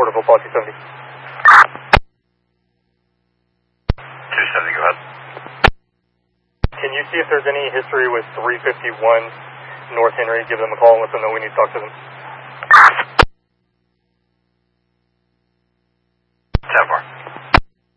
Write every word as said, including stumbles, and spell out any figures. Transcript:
of Opal two seventy. two seventy, go ahead. Can you see if there's any history with three fifty-one North Henry? Give them a call and let them know we need to talk to them. ten four.